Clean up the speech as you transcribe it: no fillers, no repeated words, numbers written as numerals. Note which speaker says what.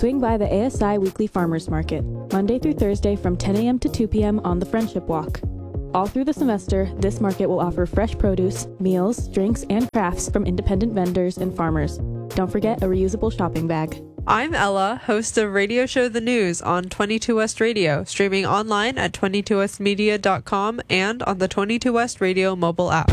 Speaker 1: Swing by the ASI Weekly Farmers Market, Monday through Thursday from 10 a.m. to 2 p.m. on the Friendship Walk. All through the semester, this market will offer fresh produce, meals, drinks, and crafts from independent vendors and farmers. Don't forget a reusable shopping bag.
Speaker 2: I'm Ella, host of radio show The News on 22 West Radio, streaming online at 22westmedia.com and on the 22 West Radio mobile app.